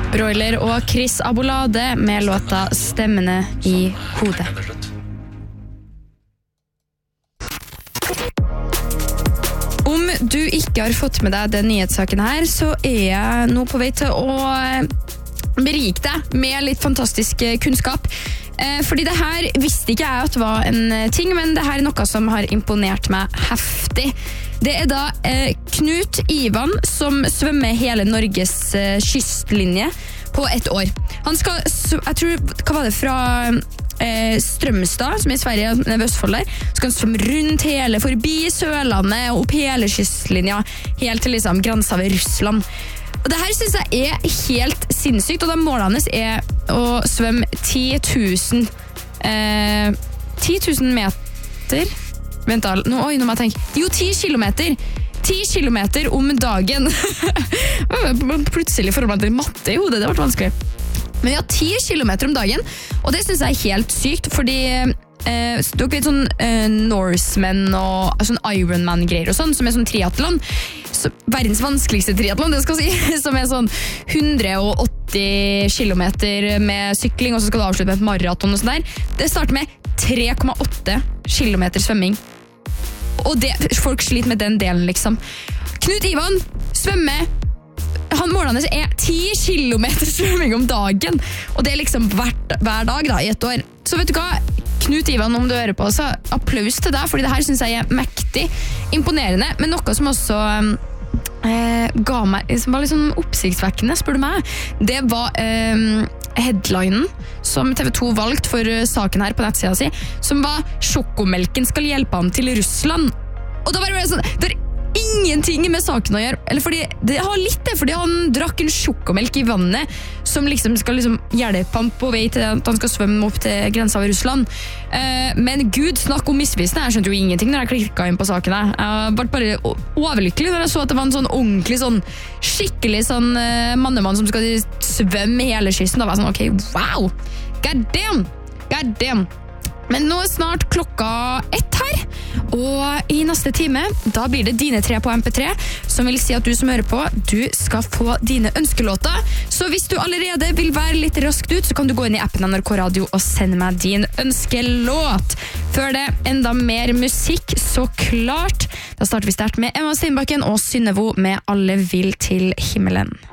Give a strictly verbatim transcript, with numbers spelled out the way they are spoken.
Broiler og Chris Abolade med låta Stemmene i hodet. Om du ikke har fått med deg den nyhetssaken her, så er jeg nå på vei til å berike deg med litt fantastisk kunnskap. Fordi det her visste ikke jeg at det var en ting, men det her er noe som har imponert meg heftig. Det er da eh, Knut Ivan som svømmer hele Norges eh, kystlinje på ett år. Han skal, jeg tror, hva var det, fra eh, Strømstad, som er i Sverige, ved Østfold der, skal han svømme rundt hele, forbi Sørlandet og opp hele kystlinja, helt til liksom grensa ved Russland. Og det her synes jeg er helt sinnssykt, og da målet hans er å svømme ti tusen eh, ti tusen meter. Vent da, nå, oi, nå må jeg tenke. Jo, ti kilometer. ti kilometer om dagen. Plutselig får man til matte i hodet, det ble vanskelig. Men ja, ti kilometer om dagen, og det synes jeg er helt sykt, fordi eh, dere vet sånn eh, Norseman og sånn Ironman-greier og sånn, som er sånn triathlon. Så, verdens vanskeligste triathlon, det skal jeg si, som er sånn hundre og åtti kilometer med sykling, og så skal du avslutte med et maraton og sånn der. Det starter med tre komma åtte kilometer svømming. Og det, folk sliter med den delen, liksom. Knut Ivan svømmer. Han målene er ti kilometer svømming om dagen. Og det er liksom hvert, hver dag da, i et år. Så vet du hva? Knut Ivan, om du hører på, så applaus til deg, fordi det her synes jeg er mektig imponerende, men noe som også eh, ga meg, som var litt sånn oppsiktsvekkende, spør du meg. Det var eh, headlinen som T V to valgt for saken her på nettsida si, som var «Sjokomelken skal hjelpe ham til Russland». Og da var det sånn, det er ingenting med saken å gjøre, eller fordi, det har litt det, fordi han drakk en sjokomelk i vannet, som liksom skal liksom hjelpe ham på vei til at han skal svømme opp til grensa ved Russland. Uh, men Gud, snakk om misvisende, jeg skjønte jo ingenting når jeg klikket inn på saken her. Jeg ble bare overlykkelig når jeg så at det var en sånn ordentlig, sånn skikkelig sånn uh, mannemann som skal svømme hele kysten. Da var jeg sånn, ok, wow, god damn, god damn. Men nå er snart klokka ett her, og i neste time, da blir det dine tre på M P tre, som vil si at du som hører på, du skal få dine ønskelåter. Så hvis du allerede vil være litt raskt ut, så kan du gå inn i appen N R K Radio og sende meg din ønskelåt. Før det, enda mer musikk, så klart. Da starter vi sterkt med Emma Steinbakken og Synnevo med Alle vil til himmelen.